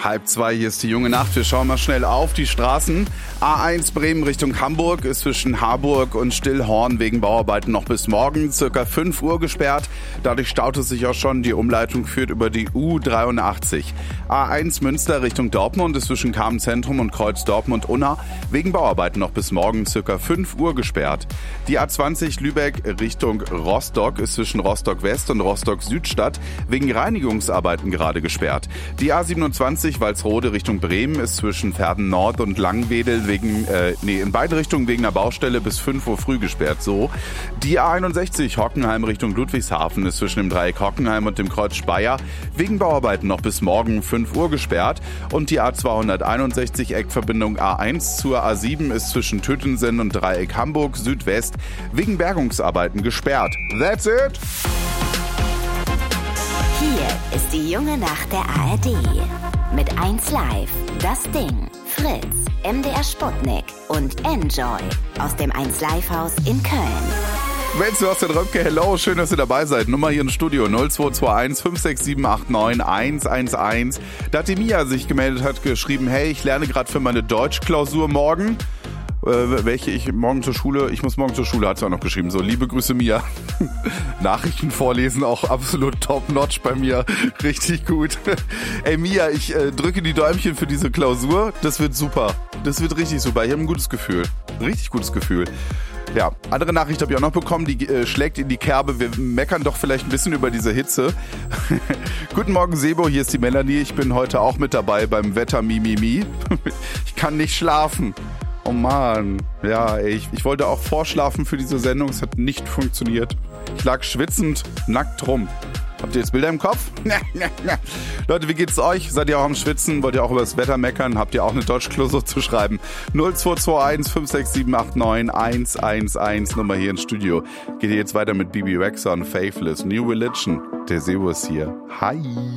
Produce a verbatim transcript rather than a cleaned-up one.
Halb zwei, hier ist die junge Nacht. Wir schauen mal schnell auf die Straßen. A eins Bremen Richtung Hamburg ist zwischen Harburg und Stillhorn wegen Bauarbeiten noch bis morgen circa fünf Uhr gesperrt. Dadurch staut es sich auch schon. Die Umleitung führt über die U dreiundachtzig. A eins Münster Richtung Dortmund ist zwischen Kamen-Zentrum und Kreuz Dortmund-Unna wegen Bauarbeiten noch bis morgen circa fünf Uhr gesperrt. Die A zwanzig Lübeck Richtung Rostock ist zwischen Rostock West und Rostock Südstadt wegen Reinigungsarbeiten gerade gesperrt. Die A siebenundzwanzig Walsrode Richtung Bremen ist zwischen Verden Nord und Langwedel wegen, äh, nee, in beide Richtungen wegen einer Baustelle bis fünf Uhr früh gesperrt, so. Die A einundsechzig Hockenheim Richtung Ludwigshafen ist zwischen dem Dreieck Hockenheim und dem Kreuz Speyer wegen Bauarbeiten noch bis morgen fünf Uhr gesperrt. Und die A zweihunderteinundsechzig Eckverbindung A eins zur A sieben ist zwischen Tüttensen und Dreieck Hamburg Südwest wegen Bergungsarbeiten gesperrt. That's it! Hier ist die junge Nacht der A R D. Mit eins Live, Das Ding, Fritz, M D R Sputnik und Enjoy aus dem eins Live Haus in Köln. Wenn du aus der Röpke, hello, schön, dass ihr dabei seid. Nummer hier im Studio null zwei zwei eins fünf sechs sieben acht neun eins eins eins. Da hat die Mia sich gemeldet, hat geschrieben, hey, ich lerne gerade für meine Deutschklausur morgen. Äh, welche ich morgen zur Schule, ich muss morgen zur Schule, hat sie auch noch geschrieben. So, liebe Grüße, Mia. Nachrichten vorlesen, auch absolut top-notch bei mir. Richtig gut. Ey, Mia, ich äh, drücke die Däumchen für diese Klausur. Das wird super. Das wird richtig super. Ich habe ein gutes Gefühl. Richtig gutes Gefühl. Ja, andere Nachricht habe ich auch noch bekommen, die äh, schlägt in die Kerbe. Wir meckern doch vielleicht ein bisschen über diese Hitze. Guten Morgen, Sebo, hier ist die Melanie. Ich bin heute auch mit dabei beim Wetter Mimimi. Ich kann nicht schlafen. Oh Mann, ja, ey, ich, ich wollte auch vorschlafen für diese Sendung, es hat nicht funktioniert. Ich lag schwitzend, nackt rum. Habt ihr jetzt Bilder im Kopf? Leute, wie geht's euch? Seid ihr auch am Schwitzen? Wollt ihr auch über das Wetter meckern? Habt ihr auch eine Deutschklausur zu schreiben? null zwei zwei eins fünf sechs sieben acht neun eins eins eins, Nummer hier ins Studio. Geht ihr jetzt weiter mit Bibi Rexha und Faithless, New Religion. Der Sebo ist hier. Hi.